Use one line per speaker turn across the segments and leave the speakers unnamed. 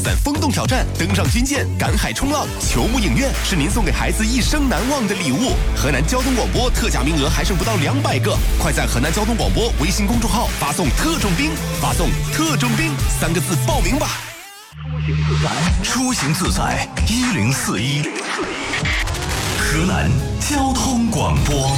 在风洞挑战，登上军舰，赶海冲浪，球幕影院是您送给孩子一生难忘的礼物。河南交通广播特价名额还剩不到200个，快在河南交通广播微信公众号发送特种兵，发送特种兵3个字报名吧。
出行自在1041，河南交通广播。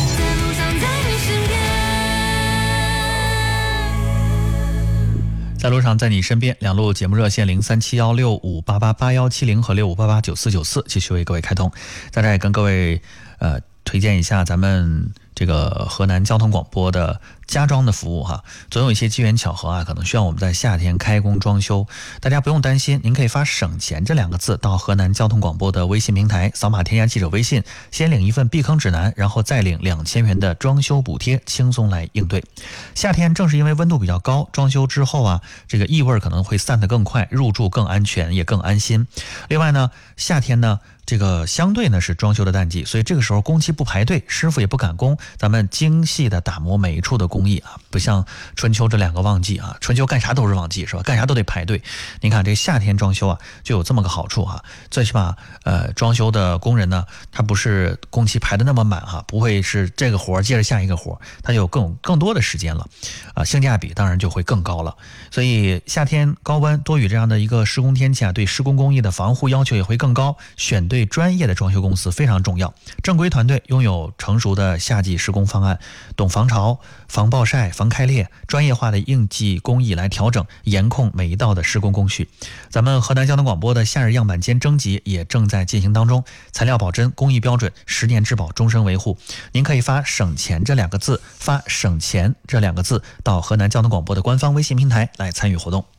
在路上，在你身边，两路节目热线037165888170和65889494继续为各位开通。在这也跟各位推荐一下咱们这个河南交通广播的家装的服务哈，总有一些机缘巧合啊，可能需要我们在夏天开工装修，大家不用担心，您可以发省钱这2个字到河南交通广播的微信平台，扫码添加记者微信，先领一份避坑指南，然后再领2000元的装修补贴，轻松来应对。夏天正是因为温度比较高，装修之后啊，这个异味可能会散得更快，入住更安全也更安心。另外呢，夏天呢这个相对呢是装修的淡季，所以这个时候工期不排队，师傅也不赶工，咱们精细的打磨每一处的工艺啊，不像春秋这2个旺季啊，春秋干啥都是旺季是吧？干啥都得排队。您看这夏天装修啊，就有这么个好处哈，最起码装修的工人呢，他不是工期排的那么满哈，不会是这个活接着下一个活，他有更多的时间了啊，性价比当然就会更高了。所以夏天高温多雨这样的一个施工天气啊，对施工工艺的防护要求也会更高，选对专业的装修公司非常重要。正规团队拥有成熟的夏季施工方案，懂防潮、防暴晒、防开裂，专业化的应季工艺来调整严控每一道的施工工序。咱们河南交通广播的夏日样板间征集也正在进行当中，材料保真，工艺标准，10年质保，终身维护。您可以发省钱这2个字，发省钱这2个字到河南交通广播的官方微信平台来参与活动。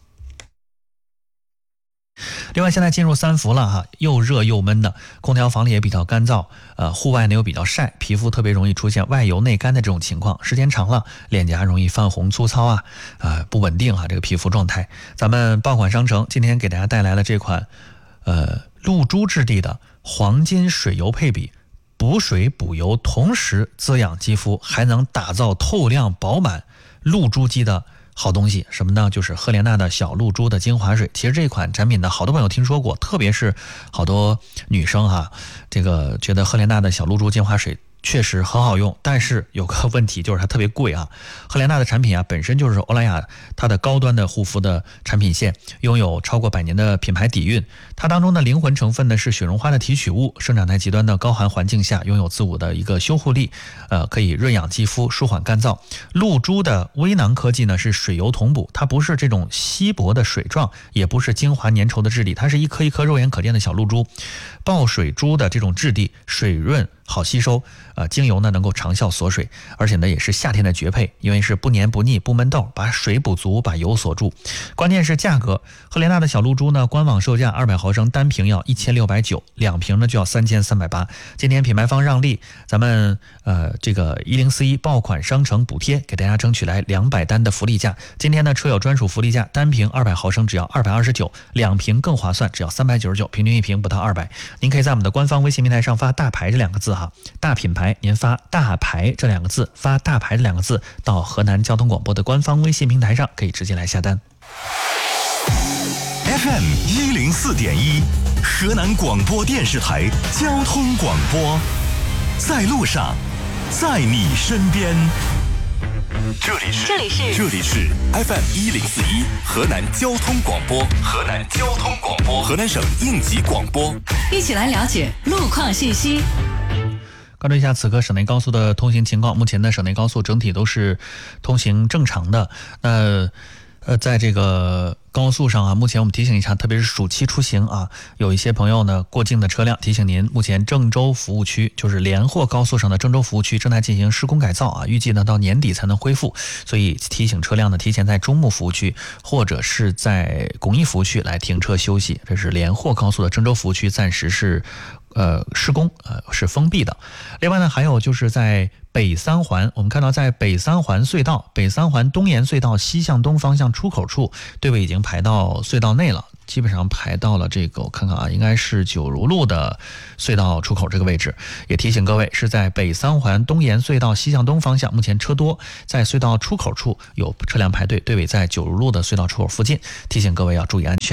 另外，现在进入3伏了哈，又热又闷的，空调房里也比较干燥，户外呢又比较晒，皮肤特别容易出现外油内干的这种情况，时间长了，脸颊容易泛红粗糙啊，不稳定啊，这个皮肤状态。咱们爆款商城今天给大家带来了这款露珠质地的黄金水油配比，补水补油，同时滋养肌肤，还能打造透亮饱满露珠肌的好东西。什么呢？就是赫莲娜的小露珠的精华水。其实这款产品呢，好多朋友听说过，特别是好多女生哈，这个觉得赫莲娜的小露珠精华水确实很好用，但是有个问题就是它特别贵啊。赫莲娜的产品啊，本身就是欧莱雅它的高端的护肤的产品线，拥有超过100年的品牌底蕴。它当中的灵魂成分呢是雪绒花的提取物，生长在极端的高寒环境下，拥有自我的一个修护力，可以润养肌肤，舒缓干燥。露珠的微囊科技呢是水油同补，它不是这种稀薄的水状，也不是精华粘稠的质地，它是一颗一颗肉眼可见的小露珠，爆水珠的这种质地，水润好吸收，精油呢能够长效锁水，而且呢也是夏天的绝配，因为是不黏不腻不闷痘，把水补足，把油锁住。关键是价格，赫莲娜的小露珠呢官网售价200毫升单瓶要1690，2瓶呢就要3380。今天品牌方让利，咱们这个1041爆款商城补贴，给大家争取来200单的福利价。今天呢车友专属福利价，单瓶200毫升只要229，2瓶更划算，只要399，平均1瓶不到200。您可以在我们的官方微信平台上发大牌这2个字哈，大品牌您发大牌这2个字，发大牌这2个字到河南交通广播的官方微信平台上，可以直接来下单。
FM 104.1，河南广播电视台交通广播，在路上，在你身边。
这里是 FM 1041河南交通广播，河南省应急广播，
一起来了解路况信息。
关注一下此刻省内高速的通行情况，目前的省内高速整体都是通行正常的。在这个高速上啊，目前我们提醒一下，特别是暑期出行啊，有一些朋友呢过境的车辆，提醒您，目前郑州服务区就是连霍高速上的郑州服务区正在进行施工改造啊，预计呢到年底才能恢复，所以提醒车辆呢提前在中牟服务区或者是在巩义服务区来停车休息。这是连霍高速的郑州服务区暂时是施工是封闭的。另外呢，还有就是在北三环，我们看到在北三环隧道、北三环东延隧道西向东方向出口处，队尾已经排到隧道内了，基本上排到了这个我看看啊，应该是九如路的隧道出口这个位置。也提醒各位，是在北三环东延隧道西向东方向，目前车多，在隧道出口处有车辆排队，队尾在九如路的隧道出口附近，提醒各位要注意安全。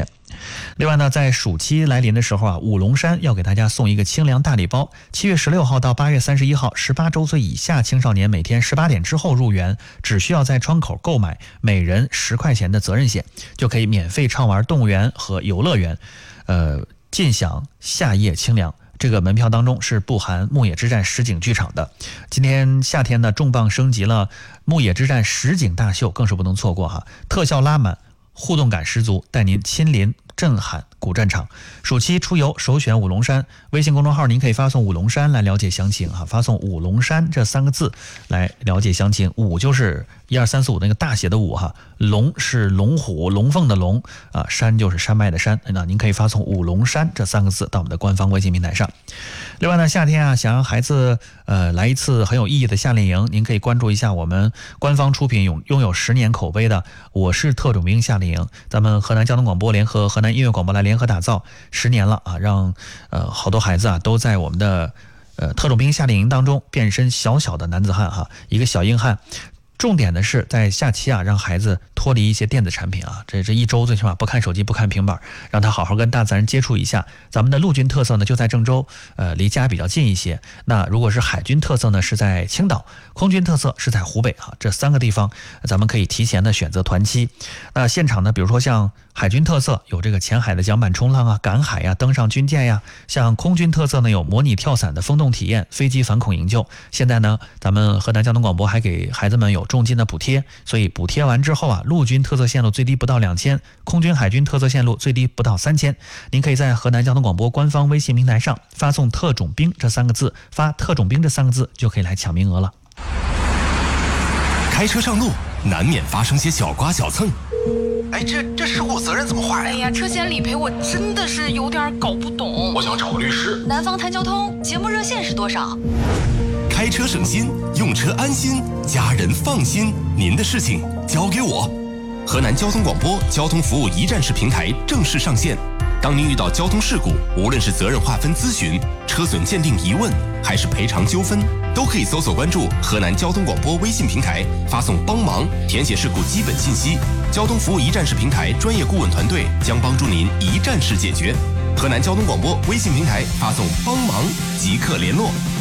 另外呢，在暑期来临的时候啊，五龙山要给大家送一个清凉大礼包。7月16号到8月31号，18周岁以下青少年每天18点之后入园，只需要在窗口购买每人10块钱的责任险，就可以免费畅玩动物园和游乐园，尽享夏夜清凉。这个门票当中是不含牧野之战实景剧场的。今天夏天呢，重磅升级了牧野之战实景大秀，更是不能错过哈！特效拉满，互动感十足，带您亲临震撼古战场。暑期出游首选五龙山，微信公众号您可以发送五龙山来了解详情哈，发送五龙山这3个字来了解详情。五就是1、2、3、4、5那个大写的5哈，龙是龙虎龙凤的龙啊，山就是山脉的山。那您可以发送五龙山这3个字到我们的官方微信平台上。另外呢，夏天啊，想让孩子来一次很有意义的夏令营，您可以关注一下我们官方出品拥有10年口碑的我是特种兵夏令营，咱们河南交通广播联合河南音乐广播来联合打造10年了啊，让好多孩子啊都在我们的特种兵夏令营当中变身小小的男子汉哈，一个小硬汉。重点的是在夏期啊，让孩子脱离一些电子产品啊，这1周最起码不看手机不看平板，让他好好跟大自然接触一下。咱们的陆军特色呢就在郑州，离家比较近一些。那如果是海军特色呢是在青岛，空军特色是在湖北啊，这3个地方咱们可以提前的选择团期。那现场呢，比如说像海军特色有这个浅海的桨板冲浪啊，赶海呀，登上军舰呀；像空军特色呢有模拟跳伞的风洞体验，飞机反恐营救。现在呢，咱们河南交通广播还给孩子们有重金的补贴，所以补贴完之后啊，陆军特色线路最低不到2000，空军海军特色线路最低不到3000。您可以在河南交通广播官方微信平台上发送特种兵这3个字，发特种兵这3个字就可以来抢名额了。
开车上路难免发生些小刮小蹭，哎，这事故责任怎么划呀？
哎呀，车险理赔我真的是有点搞不懂。
我想找个律师。
南方谈交通节目热线是多少？
开车省心，用车安心，家人放心，您的事情交给我。河南交通广播交通服务一站式平台正式上线。当您遇到交通事故，无论是责任划分咨询、车损鉴定疑问，还是赔偿纠纷，都可以搜索关注河南交通广播微信平台，发送帮忙，填写事故基本信息。交通服务一站式平台专业顾问团队将帮助您一站式解决。河南交通广播微信平台发送帮忙即刻联络。